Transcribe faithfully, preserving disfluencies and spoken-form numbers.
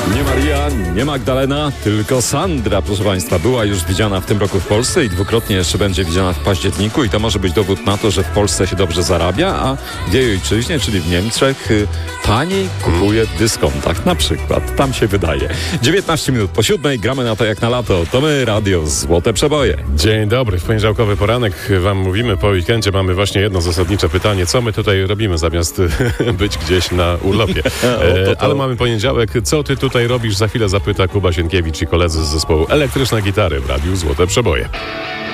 Nie Maria, nie Magdalena, tylko Sandra, proszę Państwa, była już widziana w tym roku w Polsce i dwukrotnie jeszcze będzie widziana w październiku i to może być dowód na to, że w Polsce się dobrze zarabia, a w jej ojczyźnie, czyli w Niemczech, taniej kupuje w dyskontach na przykład. Tam się wydaje. dziewiętnaście minut po siódmej, gramy na to jak na lato. To my, Radio Złote Przeboje. Dzień dobry, w poniedziałkowy poranek wam mówimy, po weekendzie mamy właśnie jedno zasadnicze pytanie, co my tutaj robimy zamiast być gdzieś na urlopie. E, to to. Ale mamy poniedziałek, co ty tutaj robisz? Za chwilę zapyta Kuba Sienkiewicz i koledzy z zespołu Elektryczne Gitary w Radiu Złote Przeboje.